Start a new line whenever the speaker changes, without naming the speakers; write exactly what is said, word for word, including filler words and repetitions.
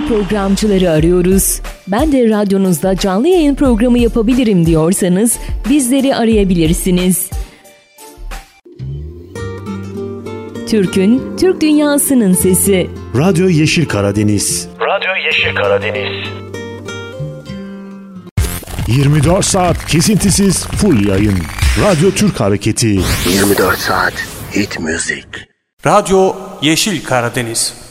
programcıları arıyoruz. Ben de radyonuzda canlı yayın programı yapabilirim diyorsanız bizleri arayabilirsiniz. Türk'ün, Türk dünyasının sesi.
Radyo Yeşil Karadeniz.
Radyo Yeşil Karadeniz.
yirmi dört saat kesintisiz full yayın. Radyo Türk Hareketi.
yirmi dört saat hit müzik.
Radyo Yeşil Karadeniz.